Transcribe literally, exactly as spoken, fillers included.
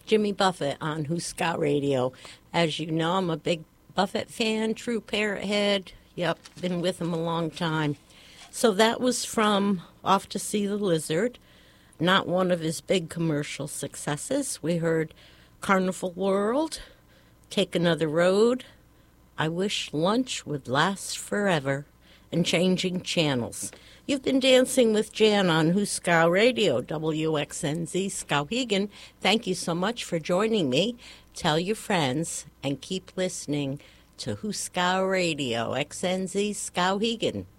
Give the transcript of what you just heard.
Jimmy Buffett on Huska Radio. As you know, I'm a big Buffett fan, true parrot head. Yep, been with him a long time. So that was from Off to See the Lizard, not one of his big commercial successes. We heard Carnival World, Take Another Road, I Wish Lunch Would Last Forever, and Changing Channels. You've been dancing with Jan on Huska Radio, W X N Z Skowhegan. Thank you so much for joining me. Tell your friends and keep listening to Huska Radio, X N Z Skowhegan.